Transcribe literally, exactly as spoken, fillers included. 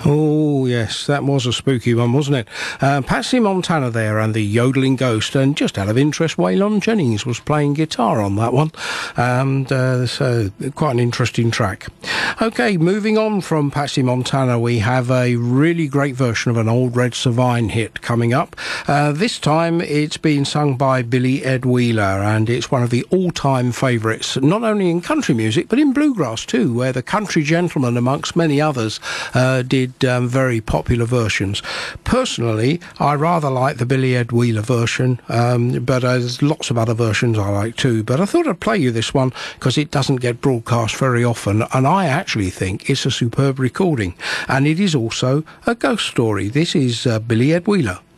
Oh, yes, that was a spooky one, wasn't it? Uh, Patsy Montana there and the Yodeling Ghost, and just out of interest, Waylon Jennings was playing guitar on that one, and uh, so quite an interesting track. OK, moving on from Patsy Montana, we have a really great version of an old Red Savine hit coming up. Uh, this time it's being sung by Billy Ed Wheeler, and it's one of the all-time favourites, not only in country music, but in bluegrass too, where the Country Gentlemen, amongst many others, uh, did Um, very popular versions. Personally, I rather like the Billy Ed Wheeler version, um, but uh, there's lots of other versions I like too. But I thought I'd play you this one because it doesn't get broadcast very often, and I actually think it's a superb recording. And it is also a ghost story. This is uh, Billy Ed Wheeler.